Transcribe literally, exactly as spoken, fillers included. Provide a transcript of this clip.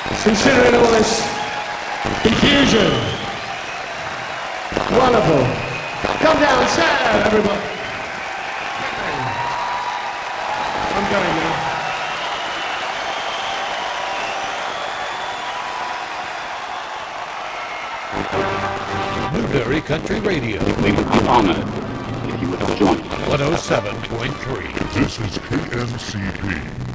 Considering all this confusion. Wonderful. Come down, stand, everybody. I'm going now. Newberry Country Radio. We would be honored if you would join us. one oh seven point three. This is K M C P.